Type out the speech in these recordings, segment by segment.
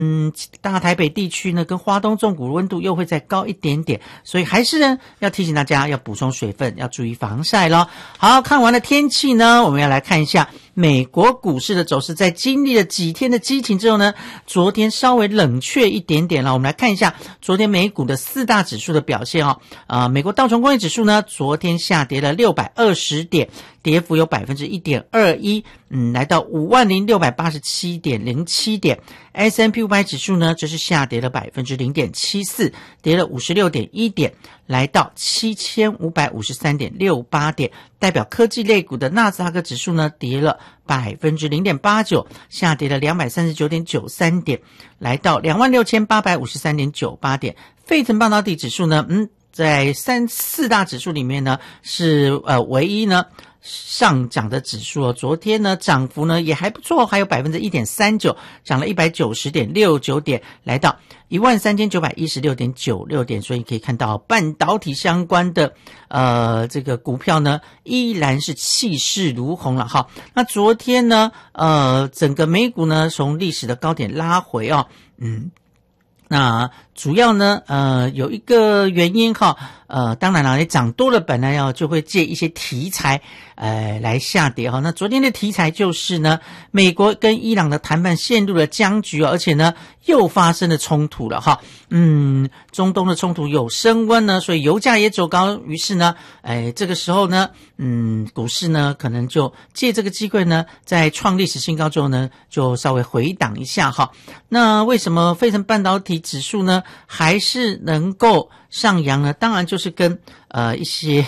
大台北地区呢跟花东纵谷温度又会再高一点点，所以还是呢要提醒大家要补充水分，要注意防晒咯。好，看完了天气呢，我们要来看一下美国股市的走势。在经历了几天的激情之后呢，昨天稍微冷却一点点了。我们来看一下昨天美股的四大指数的表现美国道琼工业指数呢昨天下跌了620点，跌幅有 1.21%，来到50,687.07点。S&P 500指数呢，则是下跌了 0.74%， 跌了 56.1 点，来到 7,553.68 点。代表科技类股的纳斯达克指数呢，跌了 0.89%， 下跌了 239.93 点，来到 26,853.98 点。费城半导体指数呢，在四大指数里面呢，是唯一呢上涨的指数昨天呢涨幅呢也还不错，还有 1.39%， 涨了 190.69 点，来到 13,916.96 点。所以可以看到半导体相关的这个股票呢依然是气势如虹了哈。那昨天呢整个美股呢从历史的高点拉回那主要呢有一个原因当然了，也涨多了本来就会借一些题材来下跌那昨天的题材就是呢美国跟伊朗的谈判陷入了僵局而且呢又发生了冲突了中东的冲突有升温呢，所以油价也走高，于是呢这个时候呢股市呢可能就借这个机会呢在创历史新高之后呢就稍微回档一下那为什么费城半导体指数呢还是能够上扬呢？当然就是跟一些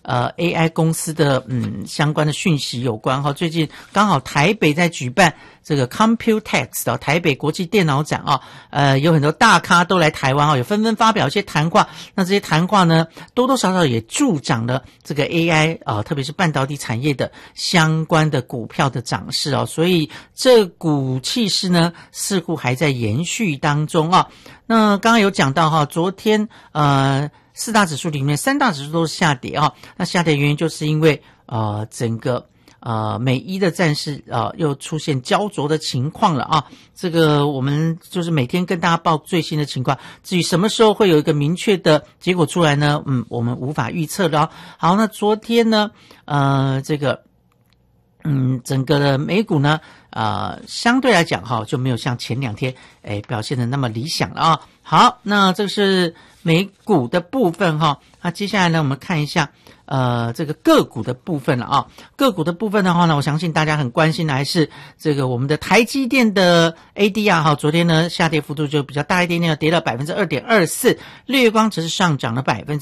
AI 公司的相关的讯息有关最近刚好台北在举办这个 Computex 台北国际电脑展有很多大咖都来台湾也纷纷发表一些谈话。那这些谈话呢多多少少也助长了这个 AI 特别是半导体产业的相关的股票的涨势所以这股气势呢似乎还在延续当中那刚刚有讲到昨天四大指数里面三大指数都是下跌那下跌原因就是因为整个美伊的战事又出现焦灼的情况了这个我们就是每天跟大家报最新的情况，至于什么时候会有一个明确的结果出来呢我们无法预测的好，那昨天呢这个整个的美股呢相对来讲就没有像前两天表现的那么理想了好，那这是美股的部分那接下来呢我们看一下这个个股的部分了个股的部分的话呢，我相信大家很关心的还是这个我们的台积电的 ADR 昨天呢下跌幅度就比较大一点点，跌了 2.24%， 日月光则是上涨了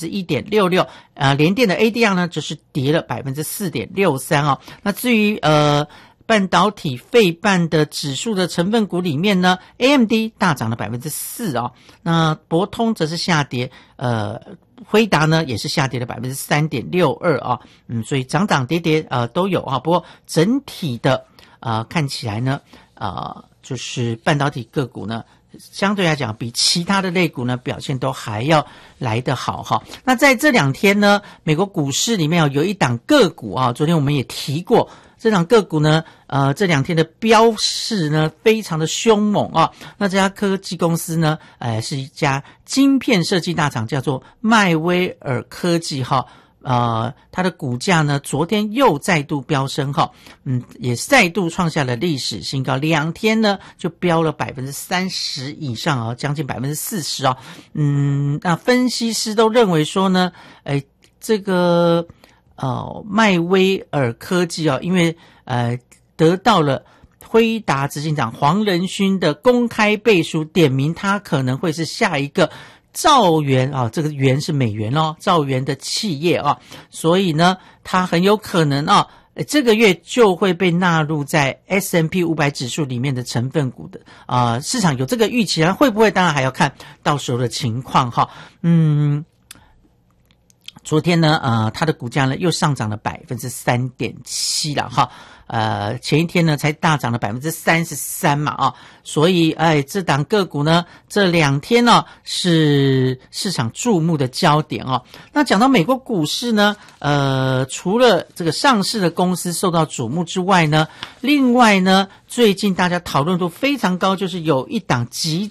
1.66%， 联电的 ADR 呢则是跌了 4.63%那至于半导体费半的指数的成分股里面呢 AMD 大涨了 4%那博通则是下跌辉达呢也是下跌了 3.62% 所以涨涨跌跌都有不过整体的看起来呢就是半导体个股呢相对来讲比其他的类股呢表现都还要来得好那在这两天呢美国股市里面有一档个股昨天我们也提过，这档个股呢这两天的飙势呢非常的凶猛那这家科技公司呢是一家晶片设计大厂，叫做迈威尔科技它的股价呢昨天又再度飙升也再度创下了历史新高，两天呢就飙了 30% 以上将近 40% 那分析师都认为说呢这个迈威尔科技因为得到了辉达执行长黄仁勋的公开背书，点名他可能会是下一个兆元这个元是美元兆元的企业所以呢它很有可能这个月就会被纳入在 S&P 500指数里面的成分股的市场有这个预期会不会当然还要看到时候的情况昨天呢，它的股价呢又上涨了3.7%了哈。前一天呢才大涨了33%嘛所以这档个股呢这2天呢是市场注目的焦点那讲到美国股市呢，除了这个上市的公司受到瞩目之外呢，另外呢最近大家讨论度非常高，就是有一档极